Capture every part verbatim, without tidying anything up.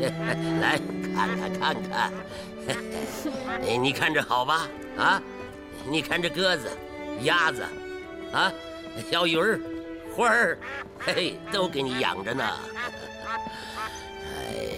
来看看看看，你看这好吧？啊，你看这鸽子、鸭子，啊，小鱼儿、花儿，嘿，都给你养着呢。哎，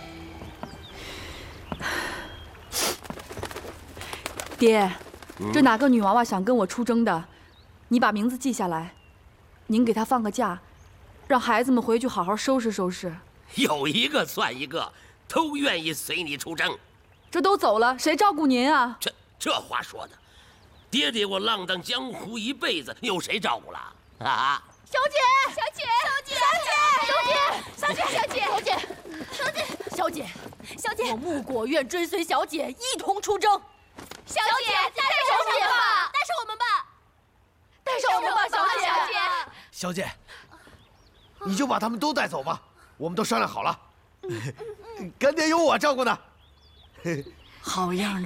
爹，这哪个女娃娃想跟我出征的？你把名字记下来，您给她放个假，让孩子们回去好好收拾收拾。 有一个算一个，都愿意随你出征。 这都走了，谁照顾您啊？ 这这话说的，爹爹我浪荡江湖一辈子，有谁照顾了啊？ 小姐，小姐，小姐，小姐，小姐，小姐，小姐，小姐，小姐，我木果愿追随小姐一同出征。小姐，带上我们吧，带上我们吧，带上我们吧，小姐。小姐， 小姐，你就把他们都带走吧，我们都商量好了，干爹有我照顾呢。 好样的！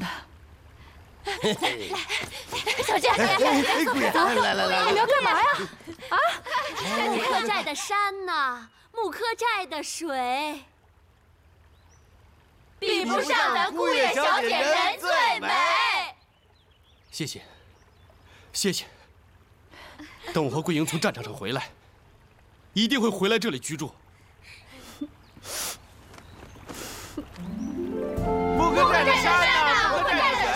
小姐， 哎，姑爷，来来来， 你们要干嘛呀？啊！ 木柯寨的山呐，木柯寨的水，比不上咱姑爷小姐人最美。 谢谢，谢谢。等我和桂英从战场上回来，一定会回来这里居住。